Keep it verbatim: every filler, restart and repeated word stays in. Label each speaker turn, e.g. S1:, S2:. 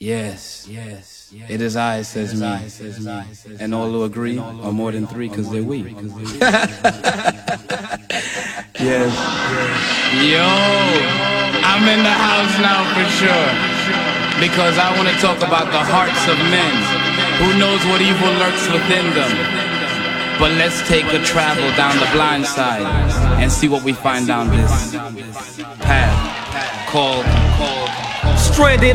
S1: Yes, yes, yes. It is I, says me. And all who agree are more than three, cause they're we. Yes. Yo, I'm in the house now for sure. Because I want to talk about the hearts of men. Who knows what evil lurks within them? But let's take a travel down the blind side and see what we find down this path called, called Stranded